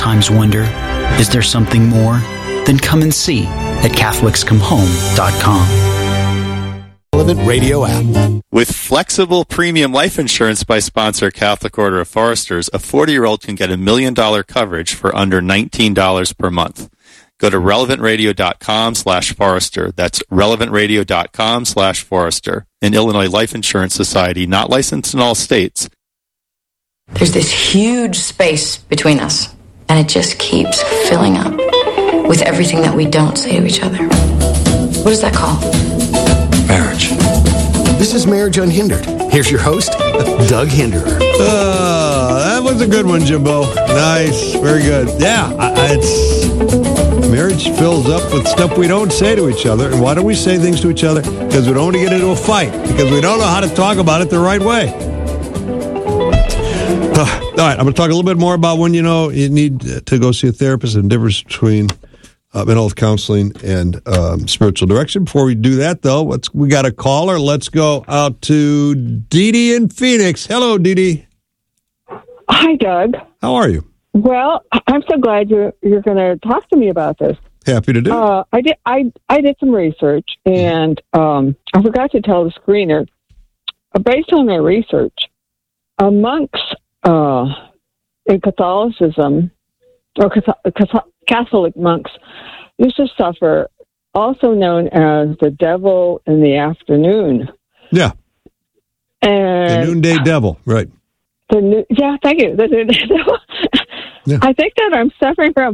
sometimes wonder, is there something more? Then come and see at CatholicsComeHome.com. Relevant Radio app. With flexible premium life insurance by sponsor Catholic Order of Foresters, a 40-year-old can get $1 million coverage for under $19 per month. Go to relevantradio.com/Forester. That's relevantradio.com/Forester. An Illinois Life Insurance Society, not licensed in all states. There's this huge space between us, and it just keeps filling up with everything that we don't say to each other. What is that called? Marriage. This is Marriage Unhindered. Here's your host, Doug Hinderer. That was a good one, Jimbo. Nice. Very good. Yeah, marriage fills up with stuff we don't say to each other. And why don't we say things to each other? Because we don't want to get into a fight. Because we don't know how to talk about it the right way. All right, I'm going to talk a little bit more about when you need to go see a therapist and the difference between mental health counseling and spiritual direction. Before we do that, though, we got a caller. Let's go out to Dee Dee in Phoenix. Hello, Dee Dee. Hi, Doug. How are you? Well, I'm so glad you're going to talk to me about this. Happy to do. I did some research, and I forgot to tell the screener. Based on my research, monks in Catholicism, or Catholic monks, used to suffer, also known as the devil in the afternoon. Yeah. And the noonday devil, right. Thank you. The noonday devil. Yeah. I think that I'm suffering from,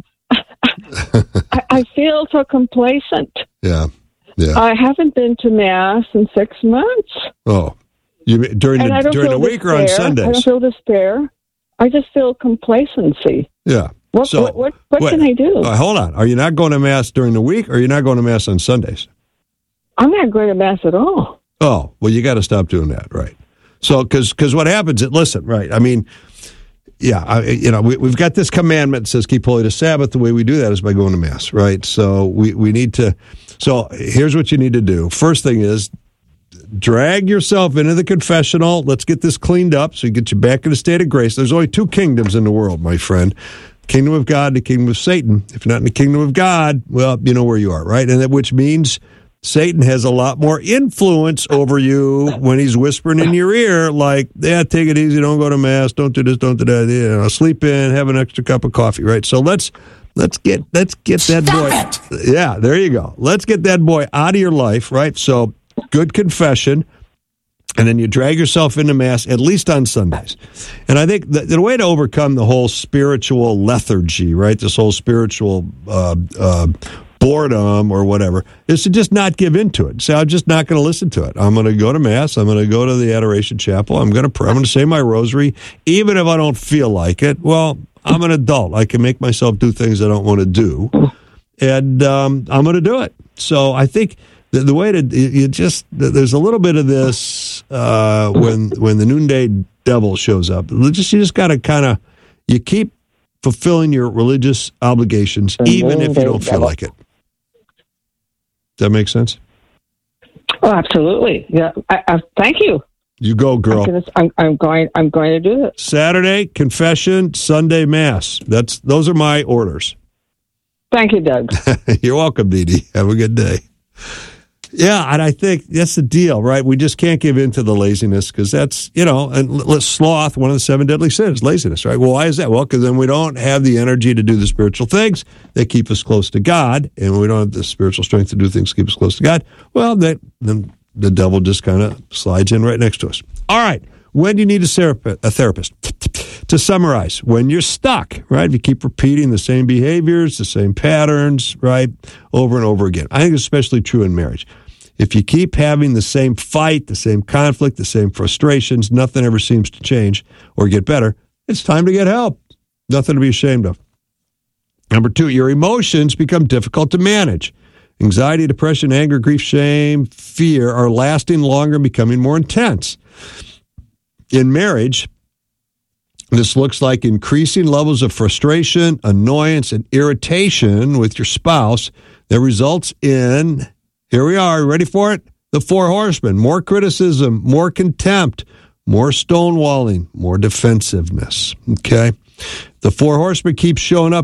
I feel so complacent. Yeah. I haven't been to Mass in 6 months. Oh. You during the week despair, or on Sundays? I don't feel despair. I just feel complacency. Yeah. What can I do? Hold on. Are you not going to Mass during the week, or are you not going to Mass on Sundays? I'm not going to Mass at all. Oh, well, you got to stop doing that, right? So, because what happens is, listen, right? I mean, yeah, we've got this commandment that says keep holy the Sabbath. The way we do that is by going to Mass, right? So we need to. So here's what you need to do. First thing is, drag yourself into the confessional. Let's get this cleaned up so you get you back in a state of grace. There's only two kingdoms in the world, my friend. Kingdom of God, the kingdom of Satan. If you're not in the kingdom of God, well, you know where you are, right? And that which means Satan has a lot more influence over you when he's whispering in your ear, like, yeah, take it easy, don't go to Mass, don't do this, don't do that, sleep in, have an extra cup of coffee, right? So let's get that boy. Yeah, there you go. Let's get that boy out of your life, right? So good confession, and then you drag yourself into Mass, at least on Sundays. And I think the way to overcome the whole spiritual lethargy, right, this whole spiritual boredom or whatever, is to just not give into it. Say, I'm just not going to listen to it. I'm going to go to Mass. I'm going to go to the Adoration Chapel. I'm going to pray. I'm going to say my rosary, even if I don't feel like it. Well, I'm an adult. I can make myself do things I don't want to do, and I'm going to do it. So I think the way to there's a little bit of this when the noonday devil shows up. You just got to kind of you keep fulfilling your religious obligations even if you don't feel like it. Does that make sense? Oh, absolutely. Yeah. I thank you. You go, girl. I'm going to do it. Saturday confession, Sunday Mass. Those are my orders. Thank you, Doug. You're welcome, Dee Dee. Have a good day. Yeah, and I think that's the deal, right? We just can't give in to the laziness because that's, and sloth, one of the 7 deadly sins, laziness, right? Well, why is that? Well, because then we don't have the energy to do the spiritual things that keep us close to God, and when we don't have the spiritual strength to do things that keep us close to God, well, then the devil just kind of slides in right next to us. All right, when do you need a therapist? To summarize, when you're stuck, right? If you keep repeating the same behaviors, the same patterns, right, over and over again. I think it's especially true in marriage. If you keep having the same fight, the same conflict, the same frustrations, nothing ever seems to change or get better, it's time to get help. Nothing to be ashamed of. Number 2, your emotions become difficult to manage. Anxiety, depression, anger, grief, shame, fear are lasting longer and becoming more intense. In marriage, this looks like increasing levels of frustration, annoyance, and irritation with your spouse that results in, here we are, ready for it? The 4 horsemen. More criticism, more contempt, more stonewalling, more defensiveness. Okay? The 4 horsemen keep showing up